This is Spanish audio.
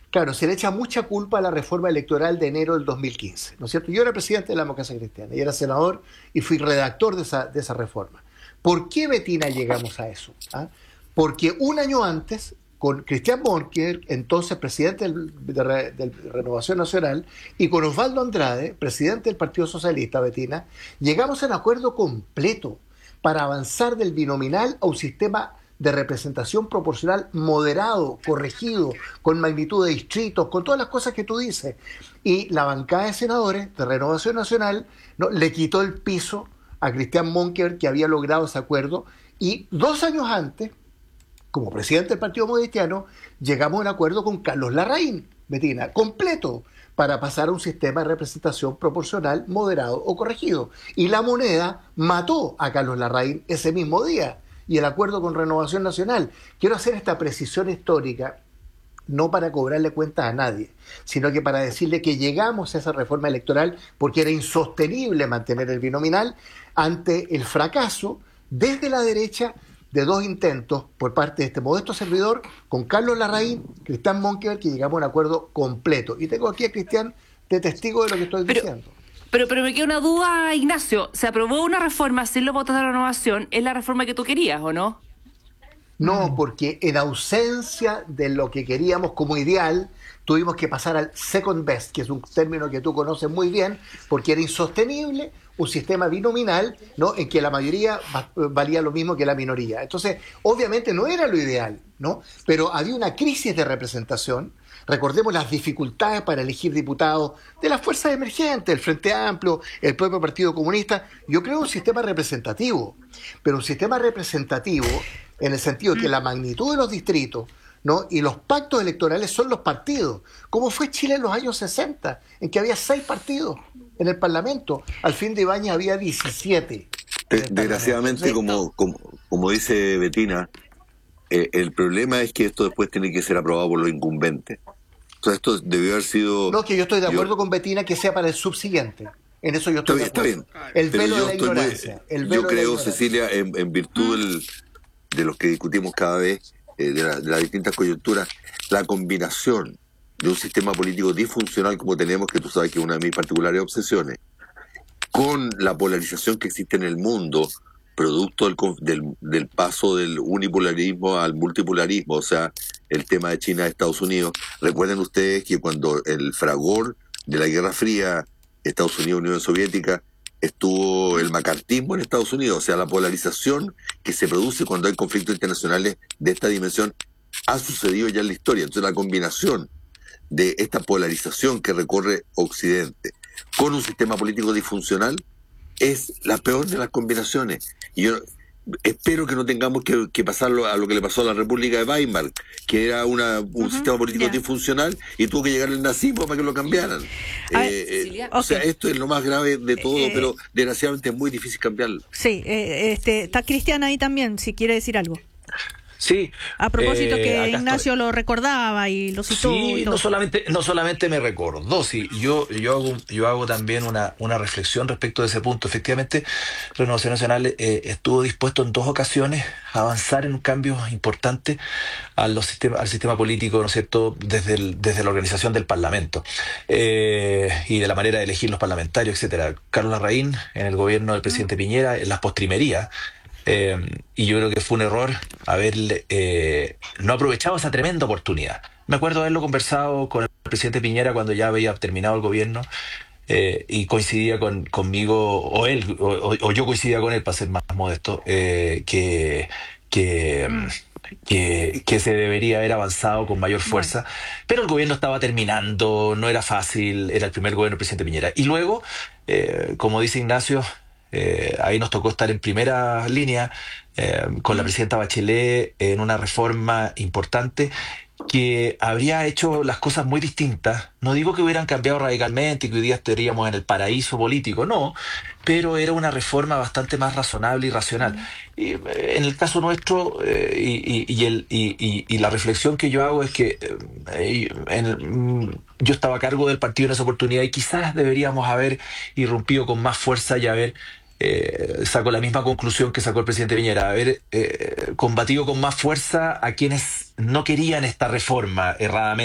Claro, se le echa mucha culpa a la reforma electoral de enero del 2015, ¿no es cierto? Yo era presidente de la Democracia Cristiana y era senador y fui redactor de esa reforma. ¿Por qué, Betina, llegamos a eso? ¿Ah? Porque un año antes, con Cristian Monker, entonces presidente de Renovación Nacional, y con Osvaldo Andrade, presidente del Partido Socialista, Betina, llegamos a un acuerdo completo para avanzar del binominal a un sistema de representación proporcional moderado, corregido, con magnitud de distritos, con todas las cosas que tú dices. Y la bancada de senadores de Renovación Nacional, ¿no?, le quitó el piso a Cristian Monker, que había logrado ese acuerdo, y 2 años antes, como presidente del Partido Cristiano, llegamos a un acuerdo con Carlos Larraín, Betina, completo, para pasar a un sistema de representación proporcional moderado o corregido. Y la Moneda mató a Carlos Larraín ese mismo día. Y el acuerdo con Renovación Nacional. Quiero hacer esta precisión histórica, no para cobrarle cuentas a nadie, sino que para decirle que llegamos a esa reforma electoral porque era insostenible mantener el binominal ante el fracaso desde la derecha de 2 intentos por parte de este modesto servidor con Carlos Larraín, Cristian Monkever, que llegamos a un acuerdo completo. Y tengo aquí a Cristian de testigo de lo que estoy diciendo. Pero me queda una duda, Ignacio. ¿Se aprobó una reforma sin los votos de renovación? ¿Es la reforma que tú querías o no? No, porque en ausencia de lo que queríamos como ideal, tuvimos que pasar al second best, que es un término que tú conoces muy bien, porque era insostenible un sistema binominal, ¿no?, en que la mayoría valía lo mismo que la minoría. Entonces, obviamente no era lo ideal, ¿no? Pero había una crisis de representación. Recordemos las dificultades para elegir diputados de las fuerzas emergentes, el Frente Amplio, el propio Partido Comunista. Yo creo un sistema representativo, pero un sistema representativo en el sentido de que la magnitud de los distritos, ¿no?, y los pactos electorales son los partidos, como fue Chile en los años 60, en que había 6 partidos en el Parlamento. Al fin de Ibáñez había 17. Desgraciadamente, como dice Betina, el problema es que esto después tiene que ser aprobado por los incumbentes. O sea, esto debió haber sido... No, que yo estoy de acuerdo con Betina que sea para el subsiguiente. En eso yo estoy de acuerdo. Está bien. El velo de la ignorancia. Yo creo, Cecilia, en virtud de los que discutimos cada vez, de las distintas coyunturas, la combinación de un sistema político disfuncional como tenemos, que tú sabes que es una de mis particulares obsesiones, con la polarización que existe en el mundo, producto del paso del unipolarismo al multipolarismo, o sea, el tema de China y Estados Unidos. Recuerden ustedes que cuando el fragor de la Guerra Fría, Estados Unidos, Unión Soviética, estuvo el macartismo en Estados Unidos, o sea, la polarización que se produce cuando hay conflictos internacionales de esta dimensión ha sucedido ya en la historia. Entonces, la combinación de esta polarización que recorre Occidente con un sistema político disfuncional es la peor de las combinaciones. Y yo espero que no tengamos que pasarlo a lo que le pasó a la República de Weimar, que era un sistema político disfuncional y tuvo que llegar el nazismo para que lo cambiaran. O sea, esto es lo más grave de todo, pero desgraciadamente es muy difícil cambiarlo. Sí, está Cristian ahí también, si quiere decir algo. Sí. A propósito que Ignacio lo recordaba y lo citó. Sí, no solamente me recordó, sí, yo hago también una reflexión respecto de ese punto. Efectivamente, Renovación Nacional estuvo dispuesto en 2 ocasiones a avanzar en un cambio importante al sistema político, ¿no es cierto?, desde la organización del Parlamento y de la manera de elegir los parlamentarios, etcétera. Carlos Larraín, en el gobierno del presidente Piñera, en las postrimerías, y yo creo que fue un error haber no aprovechado esa tremenda oportunidad. Me acuerdo haberlo conversado con el presidente Piñera cuando ya había terminado el gobierno, y coincidía conmigo, o él, o yo coincidía con él, para ser más modesto, que se debería haber avanzado con mayor fuerza, pero el gobierno estaba terminando, no era fácil, era el primer gobierno del presidente Piñera. Y luego, como dice Ignacio, ahí nos tocó estar en primera línea con la presidenta Bachelet en una reforma importante que habría hecho las cosas muy distintas. No digo que hubieran cambiado radicalmente y que hoy día estaríamos en el paraíso político, no, pero era una reforma bastante más razonable y racional. Y en el caso nuestro, y la reflexión que yo hago es que yo estaba a cargo del partido en esa oportunidad y quizás deberíamos haber irrumpido con más fuerza y haber saco la misma conclusión que sacó el presidente Piñera, haber combatido con más fuerza a quienes no querían esta reforma erradamente.